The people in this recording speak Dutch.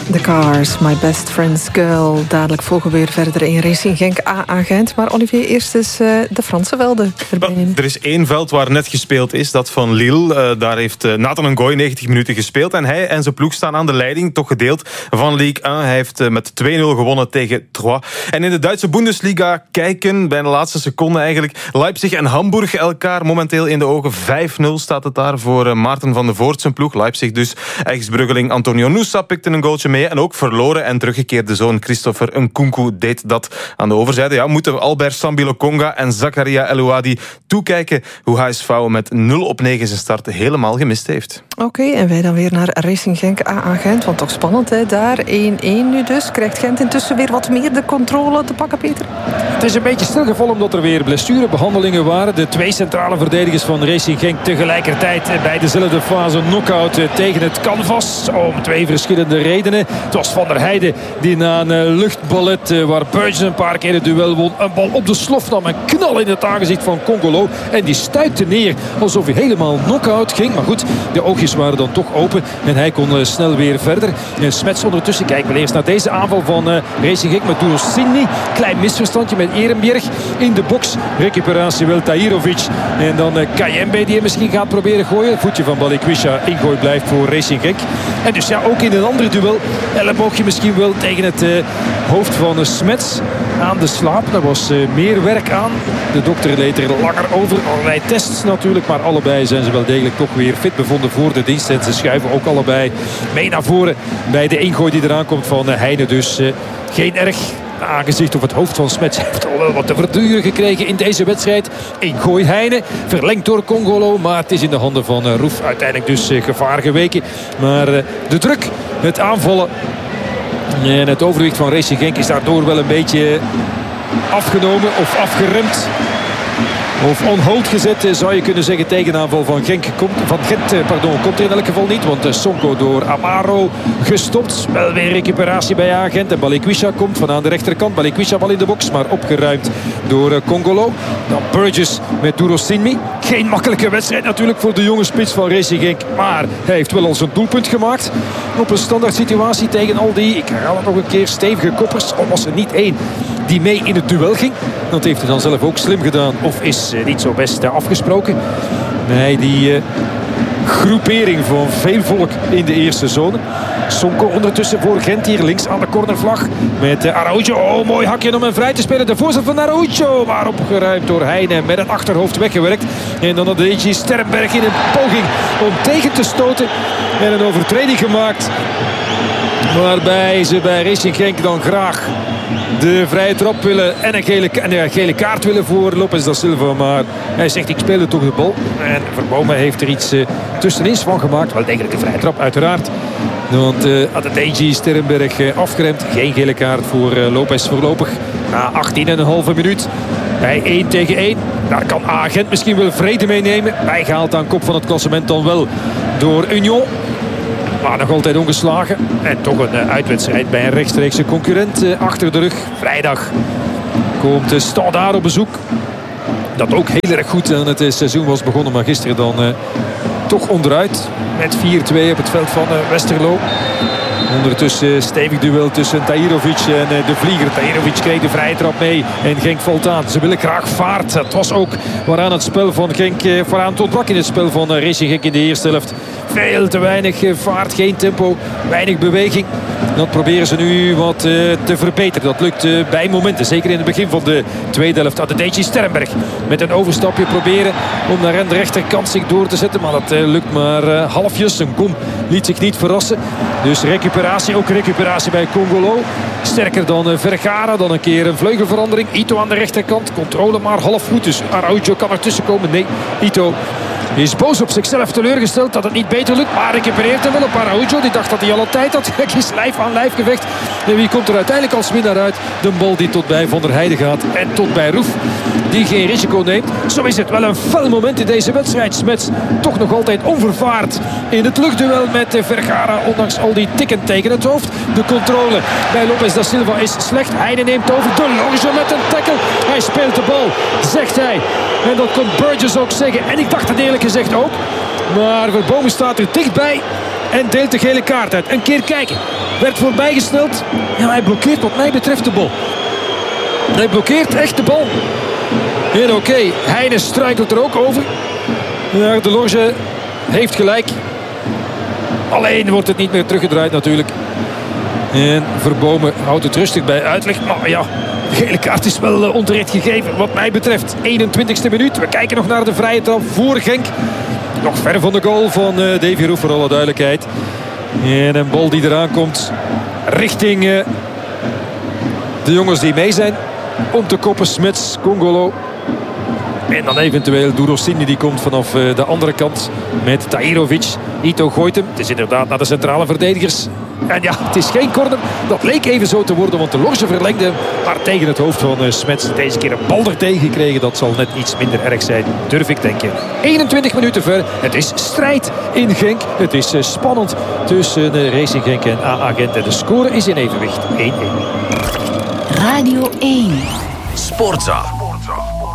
The Cars, My Best Friend's Girl. Dadelijk volgen we weer verder in Racing Genk AA Gent. Maar Olivier, eerst is de Franse velden erbij nemen. Er is één veld waar net gespeeld is, dat van Lille. Daar heeft Nathan Ngoy 90 minuten gespeeld. En hij en zijn ploeg staan aan de leiding, toch gedeeld, van Ligue 1. Hij heeft met 2-0 gewonnen tegen Troyes. En in de Duitse Bundesliga kijken, bij de laatste seconde eigenlijk, Leipzig en Hamburg elkaar momenteel in de ogen. 5-0 staat het daar voor Maarten van de Voort zijn ploeg. Leipzig dus. Ex-Bruggeling Antonio Nusa pikte een goaltje mee. En ook verloren en teruggekeerde zoon Christopher Nkunku deed dat aan de overzijde. Ja, moeten we Albert Sambi-Lokonga en Zakaria El-Ouadi toekijken hoe HSV met 0-9 zijn start helemaal gemist heeft. Oké, en wij dan weer naar Racing Genk AA Gent. Want toch spannend, hè? Daar 1-1 nu dus. Krijgt Gent intussen weer wat meer de controle te pakken, Peter? Het is een beetje stilgevallen omdat er weer blessurebehandelingen waren. De twee centrale verdedigers van Racing Genk tegelijkertijd bij dezelfde fase knock-out tegen het canvas. Om twee verschillende redenen. Het was Van der Heijden die na een luchtballet waar Burgess een paar keer het duel won, een bal op de slof nam en knal in het aangezicht van Congolo. En die stuitte neer alsof hij helemaal knock-out ging. Maar goed, de oogjes waren dan toch open en hij kon snel weer verder. En Smets ondertussen, kijken we eerst naar deze aanval van Racing Genk met Duro Sidney. Klein misverstandje met Ehrenberg in de box. Recuperatie wel Tahirovic. En dan Kayembe die hem misschien gaat proberen gooien. Voetje van Balikwisha, ingooi blijft voor Racing Genk. En dus ja, ook in een ander duel. Elleboogje misschien wel tegen het hoofd van Smets aan de slaap. Daar was meer werk aan. De dokter leed er langer over. Allerlei tests natuurlijk. Maar allebei zijn ze wel degelijk toch weer fit bevonden voor de dienst. En ze schuiven ook allebei mee naar voren bij de ingooi die eraan komt van Heine. Dus geen erg aangezicht op het hoofd van Smets. Heeft al wel wat te verduren gekregen in deze wedstrijd. Ingooi Heine, verlengd door Congolo. Maar het is in de handen van Roef. Uiteindelijk dus gevaar geweken. Maar de druk, het aanvallen en het overwicht van Racing Genk is daardoor wel een beetje afgenomen of afgeremd. Of on hold gezet zou je kunnen zeggen. Tegenaanval van Gent komt er in elk geval niet. Want Sonko door Amaro gestopt. Wel weer recuperatie bij Agent. En Balikwisha komt van aan de rechterkant. Balikwisha bal in de box, maar opgeruimd door Congolo. Dan Burgess met Duro Sidney. Geen makkelijke wedstrijd natuurlijk voor de jonge spits van Racing Genk. Maar hij heeft wel al zijn doelpunt gemaakt. Op een standaard situatie tegen al die, ik herhaal het nog een keer, stevige koppers. Al was er niet één die mee in het duel ging. Dat heeft hij dan zelf ook slim gedaan. Of is niet zo best afgesproken. Nee, die groepering van veel volk in de eerste zone. Sonko ondertussen voor Gent hier links aan de cornervlag. Met Araujo. Oh, mooi hakje om hem vrij te spelen. De voorzet van Araujo. Maar opgeruimd door Heine. Met het achterhoofd weggewerkt. En dan had Deji Sterrenberg in een poging om tegen te stoten. En een overtreding gemaakt. Waarbij ze bij Racing Genk dan graag de vrije trap willen en een gele kaart willen voor Lopez da Silva. Maar hij zegt, ik speelde toch de bal. En Verbomen heeft er iets tussenin van gemaakt. Wel degelijk een vrije trap uiteraard. Want Adedeji Sterrenberg afgeremd. Geen gele kaart voor Lopez voorlopig. Na 18,5 minuut. Bij 1-1. Daar kan Agent misschien wel vrede mee nemen. Bijgehaald aan kop van het klassement dan wel door Union. Maar nog altijd ongeslagen. En toch een uitwedstrijd bij een rechtstreekse concurrent achter de rug. Vrijdag komt Standaard op bezoek. Dat ook heel erg goed aan het seizoen was begonnen. Maar gisteren dan toch onderuit. Met 4-2 op het veld van Westerlo. Ondertussen stevig duel tussen Tahirovic en de vlieger. Tahirovic kreeg de vrije trap mee en Genk valt aan. Ze willen graag vaart. Het was ook waaraan het spel van Genk vooraan tot bak in het spel van Racing Genk in de eerste helft. Veel te weinig vaart, geen tempo, weinig beweging. Dat proberen ze nu wat te verbeteren. Dat lukt bij momenten, zeker in het begin van de tweede helft. Adedeji Sterrenberg met een overstapje proberen om naar aan de rechterkant zich door te zetten. Maar dat lukt maar halfjes. Een kom liet zich niet verrassen. Dus recuperatie, ook recuperatie bij Congolo. Sterker dan Vergara, dan een keer een vleugelverandering. Ito aan de rechterkant, controle maar half goed. Dus Araujo kan ertussen komen. Nee, Ito is boos op zichzelf, teleurgesteld dat het niet beter lukt. Maar recupereert hem wel op Araujo. Die dacht dat hij al een tijd had. Kijk eens, lijf aan lijf gevecht. En wie komt er uiteindelijk als winnaar uit? De bal die tot bij Van der Heijden gaat. En tot bij Roef, die geen risico neemt. Zo is het wel een fel moment in deze wedstrijd. Smets toch nog altijd onvervaard in het luchtduel met Vergara. Ondanks al die tikken tegen het hoofd. De controle bij Lopez da Silva is slecht. Heijden neemt over. De Longe met een tackle. Hij speelt de bal, zegt hij. En dat kon Burgess ook zeggen. En ik dacht het eerlijk gezegd ook. Maar Verbomen staat er dichtbij. en deelt de gele kaart uit. Een keer kijken. Werd voorbijgesneld. Ja, hij blokkeert wat mij betreft de bal. Hij blokkeert echt de bal. En oké, Heine struikelt er ook over. Ja, de Lorge heeft gelijk. Alleen wordt het niet meer teruggedraaid natuurlijk. En Verbomen houdt het rustig bij uitleg. Maar ja, de gele kaart is wel onterecht gegeven wat mij betreft. 21e minuut. We kijken nog naar de vrije trap voor Genk. Nog ver van de goal van Davy Roef voor alle duidelijkheid. En een bal die eraan komt richting de jongens die mee zijn. Om te koppen Smets, Congolo. En dan eventueel Durosini die komt vanaf de andere kant met Tahirovic. Ito gooit hem. Het is inderdaad naar de centrale verdedigers. En ja, het is geen corner. Dat leek even zo te worden, want de Lorge verlengde. Maar tegen het hoofd van Smets deze keer een bal er tegen gekregen. Dat zal net iets minder erg zijn, durf ik denken. 21 minuten ver. Het is strijd in Genk. Het is spannend tussen Racing Genk en AA Gent. En de score is in evenwicht. 1-1. Radio 1. Sportza.